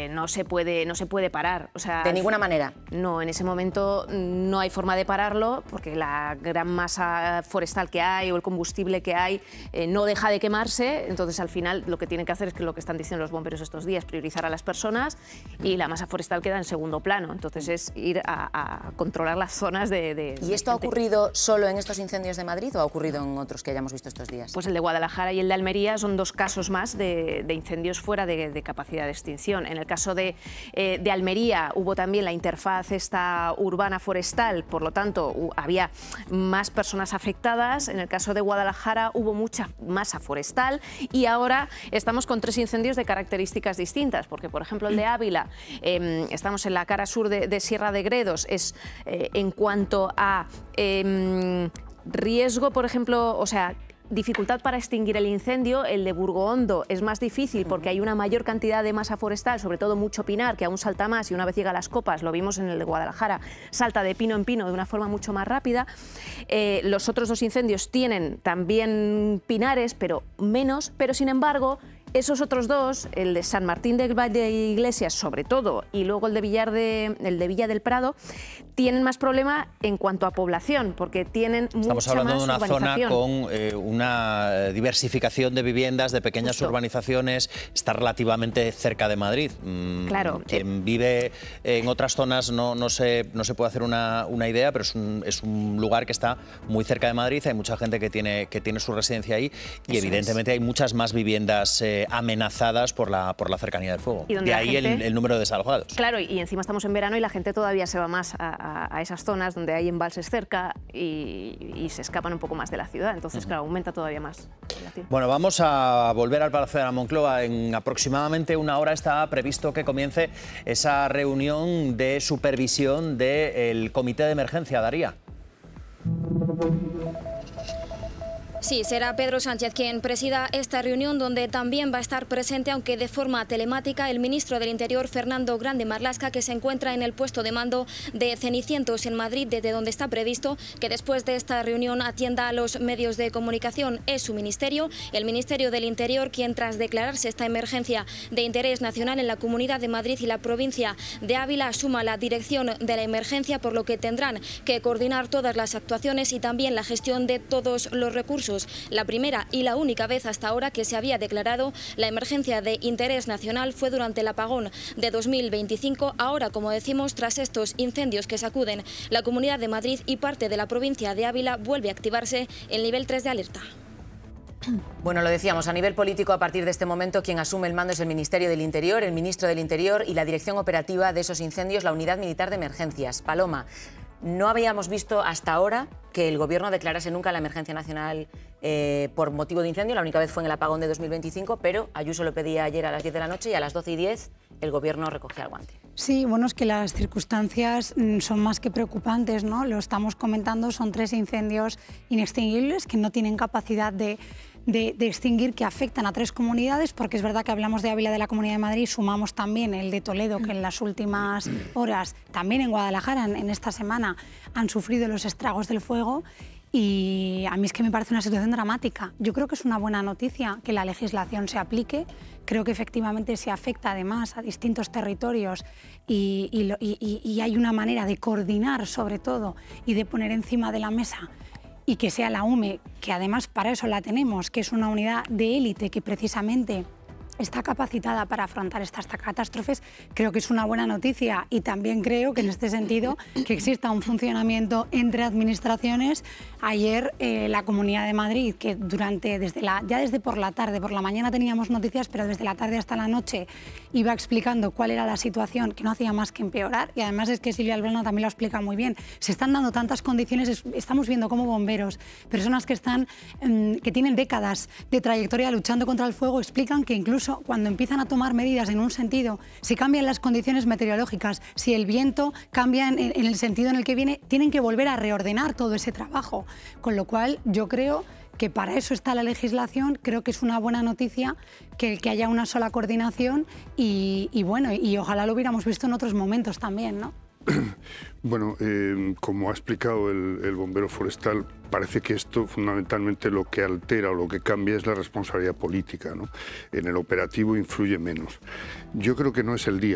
no se puede parar. O sea, de ninguna manera. No, en ese momento no hay forma de pararlo porque la gran masa forestal que hay o el combustible que hay no deja de quemarse. Entonces, al final, lo que tienen que hacer es que lo que están diciendo los bomberos estos días, priorizar a las personas, y la masa forestal queda en segundo plano. Entonces, es ir a controlar las zonas de... ¿Y esto ha ocurrido solo en estos incendios de Madrid o ha ocurrido en otros que hayamos visto estos días? Pues el de Guadalajara y el de Almería son dos casos más de incendios fuera de capacidad de extinción. En el caso de Almería hubo también la interfaz esta urbana forestal, por lo tanto había más personas afectadas. En el caso de Guadalajara hubo mucha masa forestal y ahora estamos con 3 incendios de características distintas, porque por ejemplo el de Ávila, estamos en la cara sur de Sierra de Gredos, es en cuanto a riesgo, por ejemplo, o sea, dificultad para extinguir el incendio. El de Burgohondo es más difícil porque hay una mayor cantidad de masa forestal, sobre todo mucho pinar, que aún salta más y una vez llega a las copas, lo vimos en el de Guadalajara, salta de pino en pino de una forma mucho más rápida. Los otros 2 incendios tienen también pinares, pero menos, pero sin embargo esos otros 2, el de San Martín del Valle de Iglesias sobre todo y luego el de Villa del Prado, tienen más problema en cuanto a población, porque tienen mucha más Estamos hablando de una zona urbanización. con una diversificación de viviendas, de pequeñas Justo. urbanizaciones, está relativamente cerca de Madrid. Claro. Quien vive en otras zonas no se puede hacer una idea, pero es un lugar que está muy cerca de Madrid, hay mucha gente que tiene su residencia ahí y Eso evidentemente hay muchas más viviendas amenazadas por la cercanía del fuego. Y donde De la ahí gente, el número de desalojados. Claro, y encima estamos en verano y la gente todavía se va más a esas zonas donde hay embalses cerca y se escapan un poco más de la ciudad. Entonces, claro, aumenta todavía más la población. Bueno, vamos a volver al Palacio de la Moncloa. En aproximadamente una hora está previsto que comience esa reunión de supervisión del Comité de Emergencia, Daría. Sí, será Pedro Sánchez quien presida esta reunión, donde también va a estar presente, aunque de forma telemática, el ministro del Interior, Fernando Grande Marlaska, que se encuentra en el puesto de mando de Cenicientos en Madrid, desde donde está previsto que después de esta reunión atienda a los medios de comunicación. Es su ministerio, el Ministerio del Interior, quien tras declararse esta emergencia de interés nacional en la Comunidad de Madrid y la provincia de Ávila, asuma la dirección de la emergencia, por lo que tendrán que coordinar todas las actuaciones y también la gestión de todos los recursos. La primera y la única vez hasta ahora que se había declarado la emergencia de interés nacional fue durante el apagón de 2025. Ahora, como decimos, tras estos incendios que sacuden la Comunidad de Madrid y parte de la provincia de Ávila, vuelve a activarse el nivel 3 de alerta. Bueno, lo decíamos, a nivel político, a partir de este momento, quien asume el mando es el Ministerio del Interior, el Ministro del Interior y la dirección operativa de esos incendios, la Unidad Militar de Emergencias. Paloma, no habíamos visto hasta ahora que el Gobierno declarase nunca la emergencia nacional por motivo de incendio. La única vez fue en el apagón de 2025, pero Ayuso lo pedía ayer a las 10 de la noche y a las 12:10 el Gobierno recogía el guante. Sí, bueno, es que las circunstancias son más que preocupantes, ¿no? Lo estamos comentando, son 3 incendios inextinguibles que no tienen capacidad de extinguir, que afectan a 3 comunidades, porque es verdad que hablamos de Ávila, de la Comunidad de Madrid, sumamos también el de Toledo, que en las últimas horas, también en Guadalajara, en esta semana, han sufrido los estragos del fuego. Y a mí es que me parece una situación dramática. Yo creo que es una buena noticia que la legislación se aplique. Creo que efectivamente se afecta además a distintos territorios y hay una manera de coordinar sobre todo y de poner encima de la mesa y que sea la UME, que además para eso la tenemos, que es una unidad de élite que precisamente está capacitada para afrontar estas catástrofes. Creo que es una buena noticia y también creo que en este sentido que exista un funcionamiento entre administraciones. Ayer la Comunidad de Madrid, que desde por la tarde, por la mañana teníamos noticias, pero desde la tarde hasta la noche iba explicando cuál era la situación, que no hacía más que empeorar, y además es que Silvia Albrana también lo explica muy bien. Se están dando tantas condiciones, estamos viendo cómo bomberos, personas que tienen décadas de trayectoria luchando contra el fuego, explican que incluso cuando empiezan a tomar medidas en un sentido, si cambian las condiciones meteorológicas, si el viento cambia en el sentido en el que viene, tienen que volver a reordenar todo ese trabajo. Con lo cual, yo creo que para eso está la legislación. Creo que es una buena noticia que haya una sola coordinación y ojalá lo hubiéramos visto en otros momentos también, ¿no? Bueno, como ha explicado el bombero forestal, parece que esto fundamentalmente lo que altera o lo que cambia es la responsabilidad política, ¿no? En el operativo influye menos. Yo creo que no es el día.